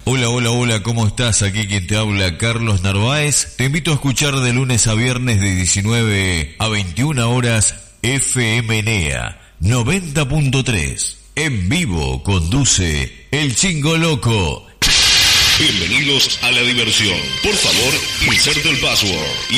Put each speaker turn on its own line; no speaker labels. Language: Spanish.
Hola, hola, hola, ¿cómo estás? Aquí quien te habla, Carlos Narváez. Te invito a escuchar de lunes a viernes de 19 a 21 horas FM NEA 90.3. En vivo conduce El Chingo Loco.
Bienvenidos a la diversión. Por favor, inserte el password.